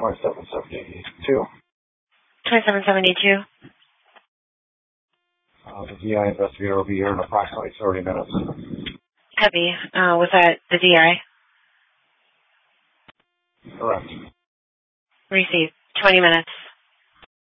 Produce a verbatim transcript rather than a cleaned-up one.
twenty-seven seventy-two. twenty-seven seventy-two. Uh, the D I investigator will be here in approximately thirty minutes. Copy. Uh, was that the D I? Correct. Received. twenty minutes.